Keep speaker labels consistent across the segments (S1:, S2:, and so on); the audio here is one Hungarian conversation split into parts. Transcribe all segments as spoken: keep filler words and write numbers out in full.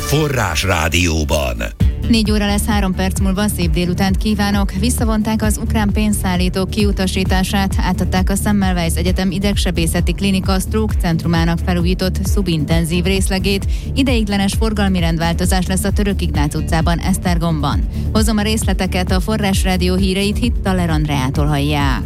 S1: Forrás Rádióban.
S2: Négy óra lesz, három perc múlva, szép délutánt kívánok. Visszavonták az ukrán pénzszállítók kiutasítását, átadták a Semmelweis Egyetem idegsebészeti klinika stroke centrumának felújított szubintenzív részlegét. Ideiglenes forgalmi rendváltozás lesz a Török Ignác utcában, Esztergomban. Hozom a részleteket, a Forrás Rádió híreit Hittaler Andreától hallják.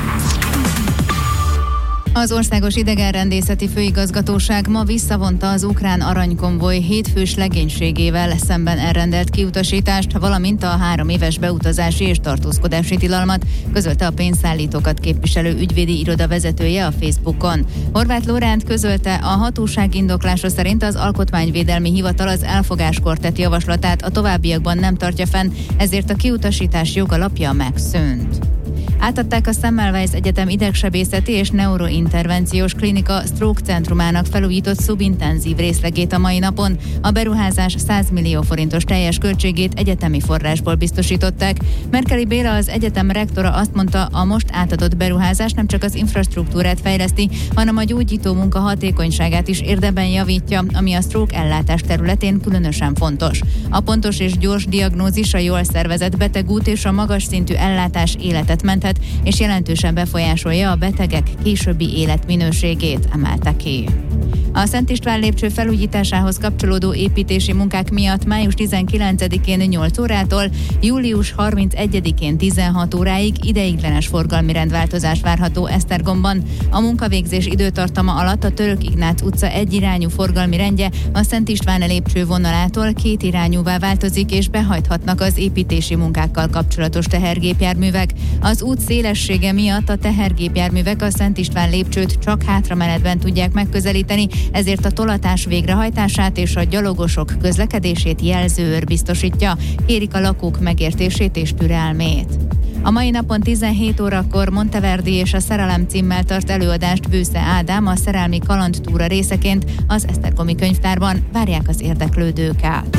S2: Az Országos Idegenrendészeti Főigazgatóság ma visszavonta az ukrán aranykonvoj hétfős legénységével szemben elrendelt kiutasítást, valamint a három éves beutazási és tartózkodási tilalmat, közölte a pénzszállítókat képviselő ügyvédi iroda vezetője a Facebookon. Horváth Lóránt közölte, a hatóság indoklása szerint az Alkotmányvédelmi Hivatal az elfogáskor tett javaslatát a továbbiakban nem tartja fenn, ezért a kiutasítás jogalapja megszűnt. Átadták a Semmelweis Egyetem idegsebészeti és neurointervenciós klinika stroke centrumának felújított szubintenzív részlegét a mai napon. A beruházás száz millió forintos teljes költségét egyetemi forrásból biztosították. Merkeli Béla, az egyetem rektora azt mondta, a most átadott beruházás nem csak az infrastruktúrát fejleszti, hanem a gyógyító munka hatékonyságát is érdemben javítja, ami a stroke ellátás területén különösen fontos. A pontos és gyors diagnózis, a jól szervezett betegút és a magas szintű ellátás életet menthet, és jelentősen befolyásolja a betegek későbbi életminőségét, emelte ki. A Szent István lépcső felújításához kapcsolódó építési munkák miatt május tizenkilencedikén nyolc órától július harmincegyedikén tizenhat óráig ideiglenes forgalmi rendváltozás várható Esztergomban. A munkavégzés időtartama alatt a Török Ignác utca egyirányú forgalmi rendje a Szent István lépcső vonalától két irányúvá változik, és behajthatnak az építési munkákkal kapcsolatos tehergépjárművek. Az út szélessége miatt a tehergépjárművek a Szent István lépcsőt csak hátramenetben tudják megközelíteni, ezért a tolatás végrehajtását és a gyalogosok közlekedését jelzőőr biztosítja, kérik a lakók megértését és türelmét. A mai napon tizenhét órakor Monteverdi és a Szerelem címmel tart előadást Bősze Ádám a Szerelmi kalandtúra részeként az Esztergomi könyvtárban, várják az érdeklődőket.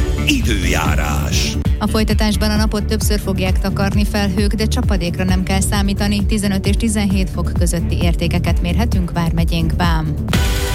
S1: Időjárás.
S2: A folytatásban a napot többször fogják takarni felhők, de csapadékra nem kell számítani, tizenöt és tizenhét fok közötti értékeket mérhetünk vármegyénkben.